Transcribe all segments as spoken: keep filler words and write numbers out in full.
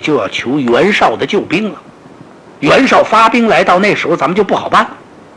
就要求袁绍的救兵了。袁绍发兵来到，那时候咱们就不好办了。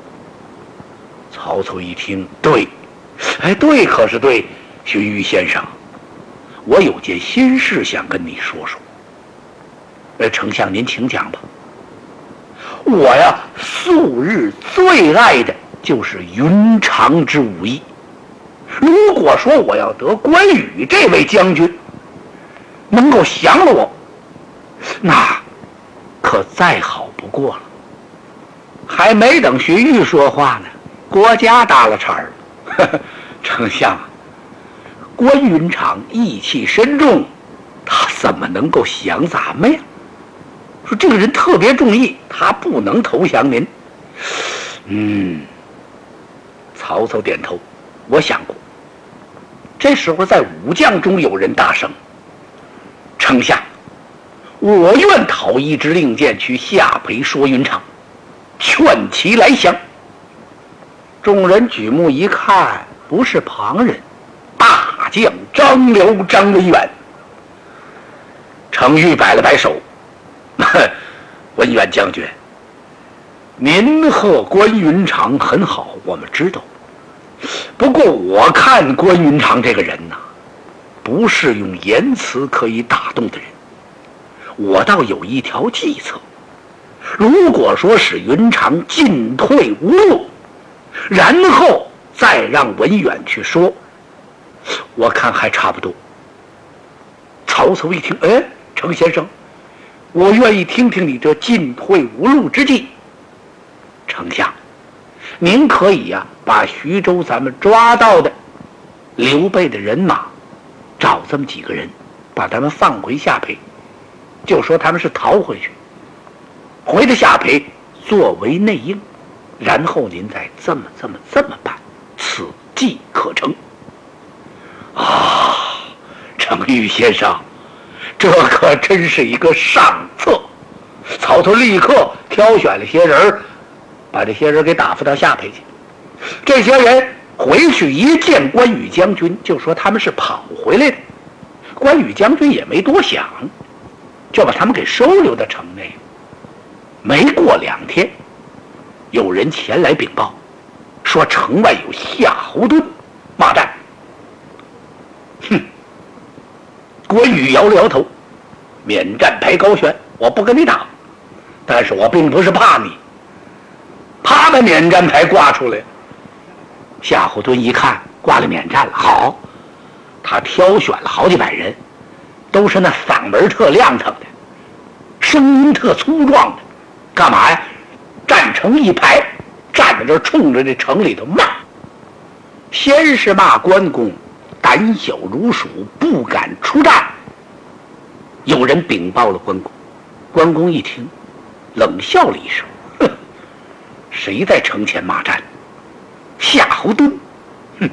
曹操一听，对，哎，对，可是对，荀彧先生，我有件心事想跟你说说。呃，丞相您请讲吧。我呀，素日最爱的就是云长之武艺。如果说我要得关羽这位将军能够降了我，那可再好不过了。还没等荀彧说话呢，郭嘉搭了茬儿了。丞相，关云长义气深重，他怎么能够降咱们呀？说这个人特别重义，他不能投降您。嗯，曹操点头，我想过。这时候在武将中有人大声：丞相，我愿讨一支令箭去下邳说云长，劝其来降。众人举目一看，不是旁人，大将张辽张文远。程昱摆了摆手：文远将军，您和关云长很好，我们知道。不过我看关云长这个人呐、啊，不是用言辞可以打动的人。我倒有一条计策，如果说使云长进退无路，然后再让文远去说，我看还差不多。曹操一听，哎，程先生，我愿意听听你这进退无路之计。丞相，您可以呀、啊，把徐州咱们抓到的刘备的人马，找这么几个人，把他们放回下邳，就说他们是逃回去，回到下邳作为内应，然后您再这么这么这么办，此计可成。啊，程昱先生，这可真是一个上策。曹操立刻挑选了些人，把这些人给打发到下邳去。这些人回去一见关羽将军，就说他们是跑回来的。关羽将军也没多想，就把他们给收留到城内。没过两天，有人前来禀报，说城外有夏侯惇骂战。哼！关羽摇了摇头，免战牌高悬，我不跟你打，但是我并不是怕你。他把免战牌挂出来，夏侯惇一看挂了免战了，好，他挑选了好几百人，都是那嗓门特亮堂的，声音特粗壮的，干嘛呀？站成一排，站在这儿冲着这城里头骂。先是骂关公胆小如鼠，不敢出战。有人禀报了关公，关公一听，冷笑了一声，哼，谁在城前骂战？夏侯惇，哼，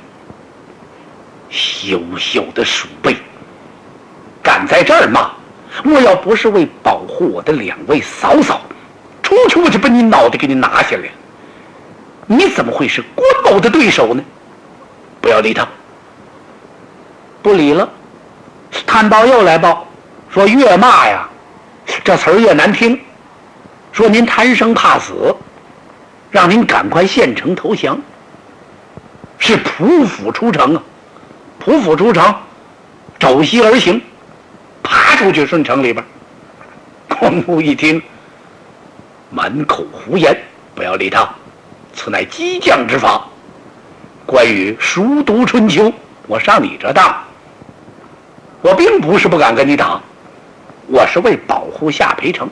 羞羞的鼠辈，敢在这儿骂！我要不是为保护我的两位嫂嫂，出去我就把你脑袋给你拿下来。你怎么会是关某的对手呢？不要理他。不理了。探报又来报，说越骂呀，这词儿越难听，说您贪生怕死，让您赶快献城投降。是蒲府出城啊，蒲府出城，肘膝而行，爬出去顺城里边。关公一听，满口胡言，不要理他，此乃激将之法。关羽熟读春秋，我上你这当，我并不是不敢跟你打，我是为保护下邳城。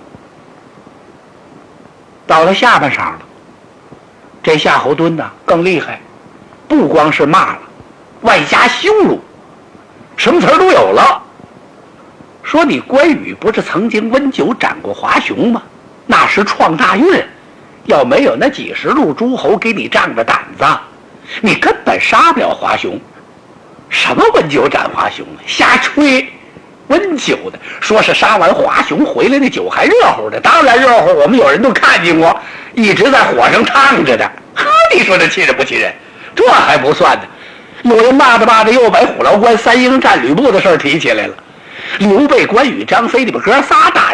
到了下半晌了，这夏侯惇呢更厉害，不光是骂了，外加羞辱，什么词儿都有了。说你关羽不是曾经温酒斩过华雄吗？那时创大运，要没有那几十路诸侯给你仗着胆子，你根本杀不了华雄。什么温酒斩华雄啊，瞎吹！温酒的说是杀完华雄回来的酒还热乎的，当然热乎，我们有人都看见过，一直在火上烫着的。呵，你说这气人不气人？这还不算呢，有人骂着骂着又把虎牢关三英战吕布的事儿提起来了。刘备、关羽、张飞，你们哥仨打